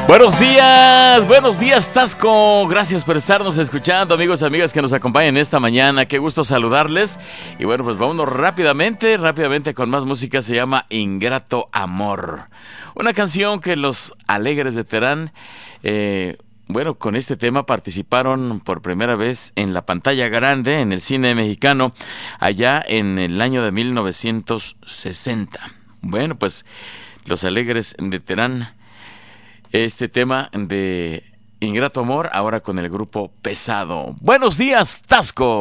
Buenos días, Tasco. Gracias por estarnos escuchando, amigos y amigas que nos acompañan esta mañana. Qué gusto saludarles. Y bueno, pues vámonos rápidamente con más música. Se llama Ingrato Amor. Una canción que los Alegres de Terán, con este tema participaron por primera vez en la pantalla grande, en el cine mexicano, allá en el año de 1960. Bueno, pues los Alegres de Terán, este tema de Ingrato Amor, ahora con el grupo Pesado. Buenos días, Tasco.